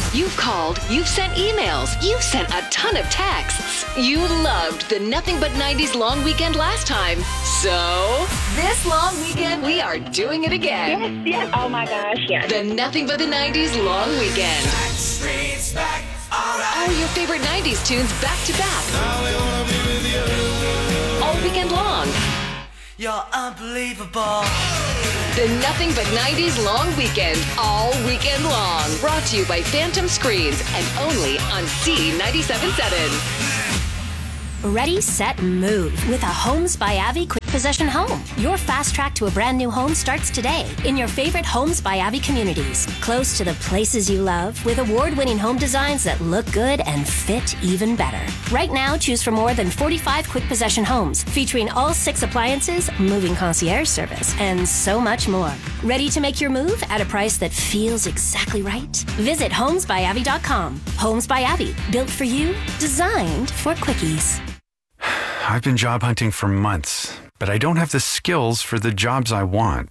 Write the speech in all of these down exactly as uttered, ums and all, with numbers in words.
You've called, you've sent emails, you've sent a ton of texts. You loved the Nothing But nineties long weekend last time. So, this long weekend, we are doing it again. Yes, yes. Oh my gosh, yes. The Nothing But the nineties long weekend. Streets back, all right. All your favorite nineties tunes back to back. Now they wanna be with you. All weekend long. You're unbelievable. The Nothing But nineties long weekend, all weekend long. Brought to you by Phantom Screens and only on C ninety-seven point seven. Ready, set, move with a Homes by Avi quick possession home. Your fast track to a brand new home starts today in your favorite Homes by Avi communities. Close to the places you love with award-winning home designs that look good and fit even better. Right now, choose from more than forty-five quick possession homes featuring all six appliances, moving concierge service, and so much more. Ready to make your move at a price that feels exactly right? Visit homes by avi dot com. Homes by Avi, built for you, designed for quickies. I've been job hunting for months, but I don't have the skills for the jobs I want.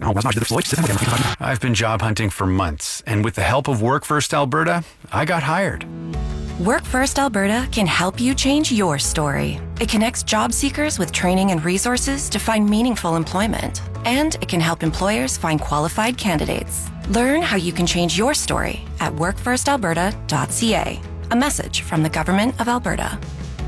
I've been job hunting for months, and with the help of Work First Alberta, I got hired. Work First Alberta can help you change your story. It connects job seekers with training and resources to find meaningful employment. And it can help employers find qualified candidates. Learn how you can change your story at work first alberta dot c a. A message from the Government of Alberta.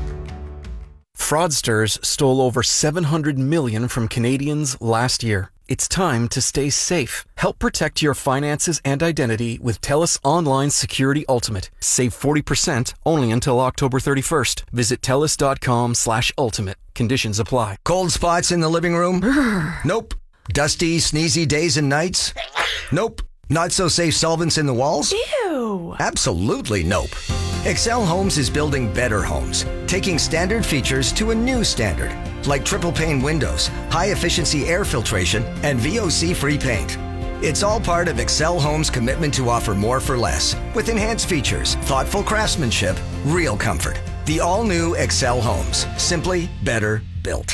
Fraudsters stole over seven hundred million dollars from Canadians last year. It's time to stay safe. Help protect your finances and identity with TELUS Online Security Ultimate. Save forty percent only until October thirty-first. Visit telus dot com slash ultimate. Conditions apply. Cold spots in the living room? Nope. Dusty, sneezy days and nights? Nope. Not so safe solvents in the walls? Ew. Absolutely nope. Excel Homes is building better homes, taking standard features to a new standard, like triple pane windows, high-efficiency air filtration, and V O C-free paint. It's all part of Excel Homes' commitment to offer more for less, with enhanced features, thoughtful craftsmanship, real comfort. The all-new Excel Homes, simply better built.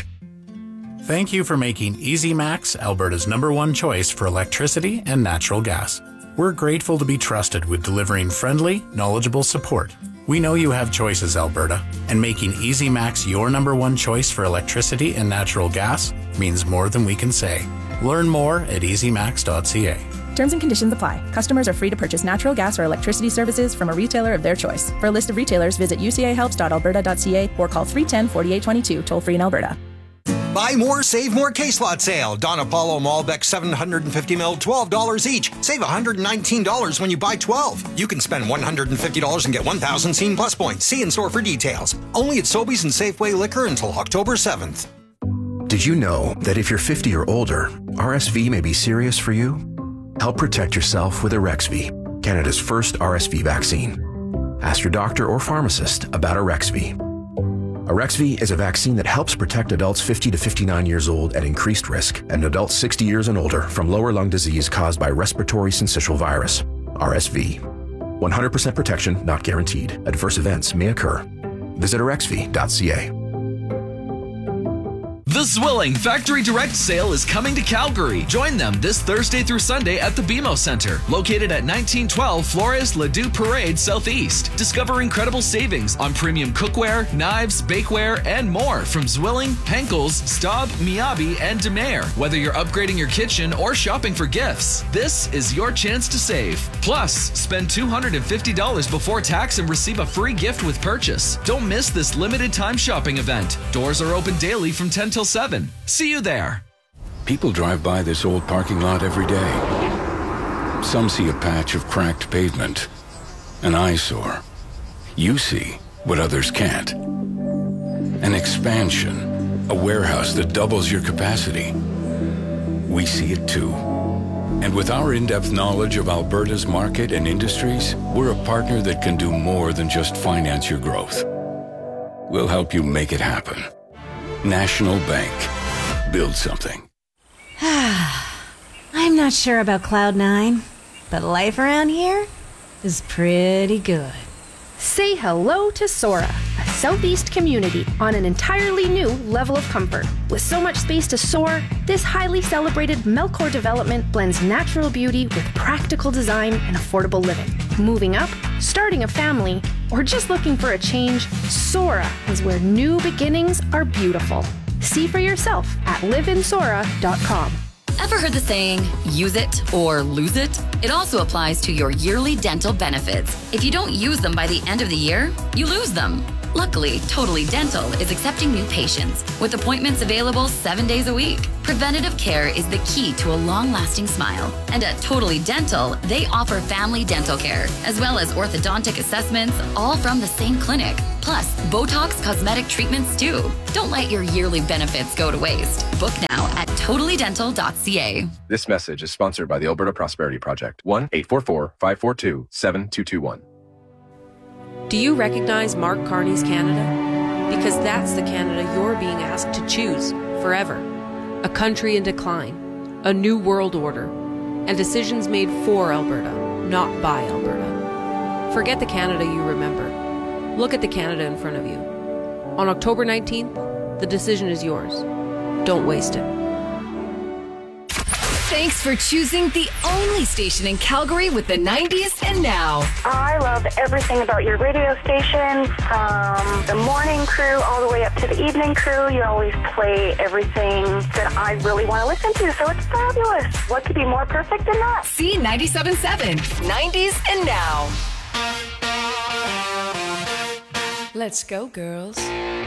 Thank you for making EasyMax Alberta's number one choice for electricity and natural gas. We're grateful to be trusted with delivering friendly, knowledgeable support. We know you have choices, Alberta, and making EasyMax your number one choice for electricity and natural gas means more than we can say. Learn more at easy max dot c a. Terms and conditions apply. Customers are free to purchase natural gas or electricity services from a retailer of their choice. For a list of retailers, visit u c a helps dot alberta dot c a or call three one zero, four eight two two, toll free in Alberta. Buy more, save more case lot sale. Don Apollo Malbec seven hundred fifty milliliters, twelve dollars each. Save one hundred nineteen dollars when you buy twelve. You can spend one hundred fifty dollars and get one thousand Scene Plus points. See in store for details. Only at Sobeys and Safeway Liquor until October seventh. Did you know that if you're fifty or older, R S V may be serious for you? Help protect yourself with Arexvy, Canada's first R S V vaccine. Ask your doctor or pharmacist about Arexvy. Arexvy is a vaccine that helps protect adults fifty to fifty-nine years old at increased risk and adults sixty years and older from lower lung disease caused by respiratory syncytial virus, R S V. one hundred percent protection not guaranteed. Adverse events may occur. Visit arexvy dot c a. The Zwilling Factory Direct Sale is coming to Calgary. Join them this Thursday through Sunday at the B M O Center, located at nineteen twelve Flores Ladue Parade Southeast. Discover incredible savings on premium cookware, knives, bakeware, and more from Zwilling, Henkel's, Staub, Miyabi, and DeMayer. Whether you're upgrading your kitchen or shopping for gifts, this is your chance to save. Plus, spend two hundred fifty dollars before tax and receive a free gift with purchase. Don't miss this limited time shopping event. Doors are open daily from ten till seven. See you there. People drive by this old parking lot every day. Some see a patch of cracked pavement, an eyesore. You see what others can't. An expansion, a warehouse that doubles your capacity. We see it too. And with our in-depth knowledge of Alberta's market and industries, we're a partner that can do more than just finance your growth. We'll help you make it happen. National Bank. Build something. I'm not sure about Cloud nine, but life around here is pretty good. Say hello to Sora, a southeast community on an entirely new level of comfort. With so much space to soar, this highly celebrated Melcor development blends natural beauty with practical design and affordable living. Moving up starting a family, or just looking for a change, Sora is where new beginnings are beautiful. See for yourself at live in sora dot com. Ever heard the saying, use it or lose it? It also applies to your yearly dental benefits. If you don't use them by the end of the year, you lose them. Luckily, Totally Dental is accepting new patients with appointments available seven days a week. Preventative care is the key to a long-lasting smile. And at Totally Dental, they offer family dental care, as well as orthodontic assessments, all from the same clinic. Plus, Botox cosmetic treatments too. Don't let your yearly benefits go to waste. Book now at totally dental dot c a. This message is sponsored by the Alberta Prosperity Project. one eight four four, five four two, seven two two one. Do you recognize Mark Carney's Canada? Because that's the Canada you're being asked to choose forever. A country in decline, a new world order, and decisions made for Alberta, not by Alberta. Forget the Canada you remember. Look at the Canada in front of you. On October nineteenth, the decision is yours. Don't waste it. Thanks for choosing the only station in Calgary with the nineties and now. I love everything about your radio station, from the morning crew all the way up to the evening crew. You always play everything that I really want to listen to, so it's fabulous. What could be more perfect than that? See ninety-seven point seven, nineties and now. Let's go, girls.